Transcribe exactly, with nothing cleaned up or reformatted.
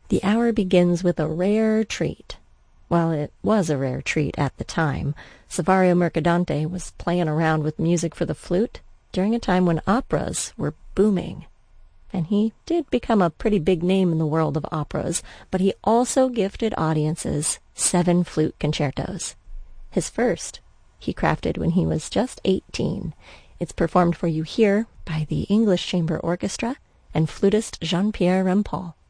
The hour begins with a rare treat. Well, it was a rare treat at the time. Saverio Mercadante was playing around with music for the flute during a time when operas were booming. And he did become a pretty big name in the world of operas, but he also gifted audiences seven flute concertos. His first he crafted when he was just eighteen. It's performed for you here by the English Chamber Orchestra and flutist Jean-Pierre Rampal.